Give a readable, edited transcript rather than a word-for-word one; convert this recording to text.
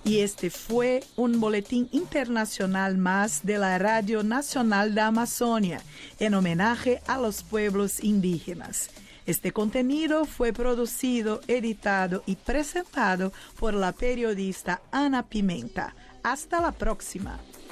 Y este fue un boletín internacional más de la Radio Nacional de Amazonia, en homenaje a los pueblos indígenas. Este contenido fue producido, editado y presentado por la periodista Ana Pimenta. Hasta la próxima.